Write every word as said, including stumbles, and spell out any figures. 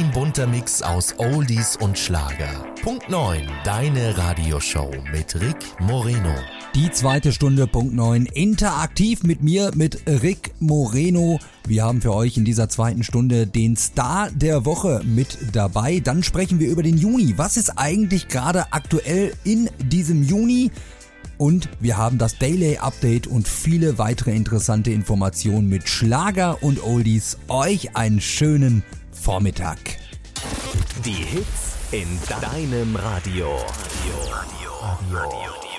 Ein bunter Mix aus Oldies und Schlager. Punkt neun, deine Radioshow mit Rick Moreno. Die zweite Stunde, Punkt neun, interaktiv mit mir, mit Rick Moreno. Wir haben für euch in dieser zweiten Stunde den Star der Woche mit dabei. Dann sprechen wir über den Juni. Was ist eigentlich gerade aktuell in diesem Juni? Und wir haben das Daily Update und viele weitere interessante Informationen mit Schlager und Oldies. Euch einen schönen Vormittag. Die Hits in deinem Radio. Radio. Radio. Radio.